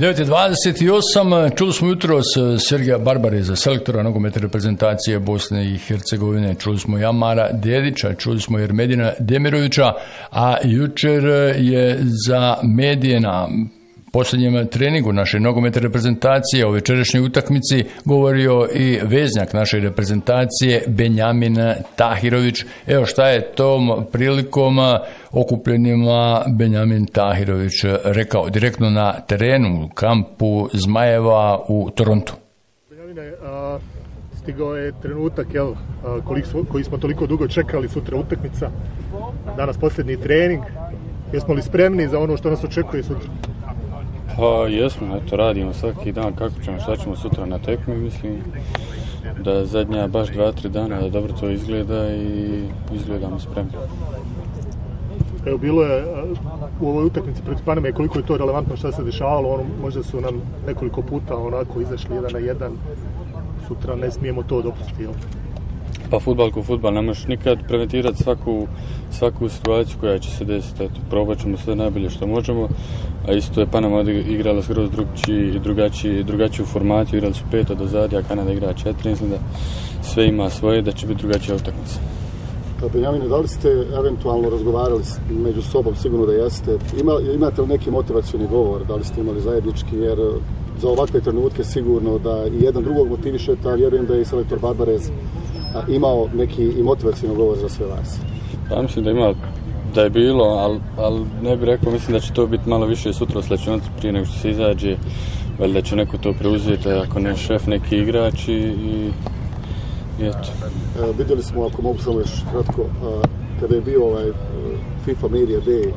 9:28, čuli smo jutros Sergeja Barbareza, selektora nogometne reprezentacije Bosne i Hercegovine, čuli smo Jamara Dedića, čuli smo Ermedina Demirovića, a jučer je za medije na posljednjem treningu naše nogometne reprezentacije o večerašnjoj utakmici govorio i veznjak naše reprezentacije Benjamin Tahirović. Evo šta je tom prilikom okupljenima Benjamin Tahirović rekao direktno na terenu u kampu Zmajeva u Torontu. Benjamine, stigao je trenutak koji smo toliko dugo čekali, sutra utakmica, danas posljednji trening. Jesmo li spremni za ono što nas očekuje sutra? Pa jesmo, eto, radimo svaki dan kako ćemo, šta ćemo sutra na tekmi, mislim da zadnja baš 2-3 dana da dobro to izgleda i izgledamo spremni. Evo, bilo je u ovoj utakmici protiv Paname, koliko je to relevantno šta se dešavalo, možda su nam nekoliko puta onako izašli 1-1, sutra ne smijemo to dopustiti, jel? Pa fudbal ko fudbal, ne možeš nikad preventirati svaku situaciju koja će se desiti. Eto, probat ćemo sve najbolje što možemo, a isto je Panama igrala skroz drugačiju formaciju, igrali su 5 do zadnja, a Kanada igra 4, mislim da sve ima svoje, da će biti drugačija utakmica. Benjamine, da li ste eventualno razgovarali među sobom, sigurno da jeste, imate li neki motivacioni govor, da li ste imali zajednički, jer za ovakve trenutke sigurno da i jedan drugog motivišete, a vjerujem da je i selektor Barbarez imao neki i motivacijni govor za sve vas. Pa mislim da je bilo, ali ne bih rekao, mislim da će to biti malo više sutra u slačionici prije nego što se izađe, valjda će neko to preuzeti, ako ne šef, neki igrač i eto. Vidjeli smo, ako mogu samo još kratko, kada je bio FIFA Media Day